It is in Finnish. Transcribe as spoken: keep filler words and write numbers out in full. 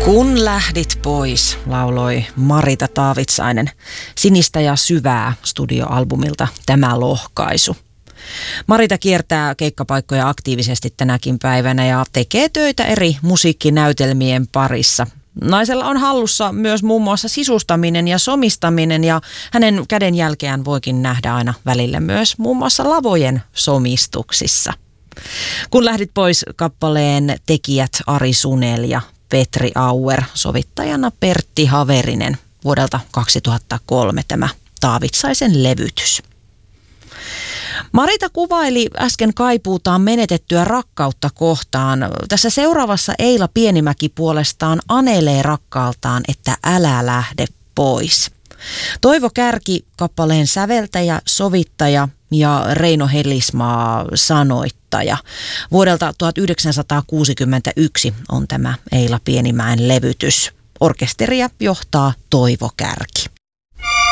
Kun lähdit pois, lauloi Marita Taavitsainen Sinistä ja syvää studioalbumilta Tämä lohkaisu. Marita kiertää keikkapaikkoja aktiivisesti tänäkin päivänä ja tekee töitä eri musiikkinäytelmien parissa. Naisella on hallussa myös muun muassa sisustaminen ja somistaminen ja hänen kädenjälkeään voikin nähdä aina välillä myös muun muassa lavojen somistuksissa. Kun lähdit pois, kappaleen tekijät Ari Sunel ja Petri Auer, sovittajana Pertti Haverinen. Vuodelta kaksituhattakolme tämä Taavitsaisen levytys. Marita kuvaili äsken kaipuutaan menetettyä rakkautta kohtaan. Tässä seuraavassa Eila Pienimäki puolestaan anelee rakkaaltaan, että älä lähde pois. Toivo Kärki, kappaleen säveltäjä, sovittaja ja Reino Helismaa sanoittaja. Vuodelta tuhatyhdeksänsataakuusikymmentäyksi on tämä Eila Pienimäen levytys. Orkesteria johtaa Toivo Kärki.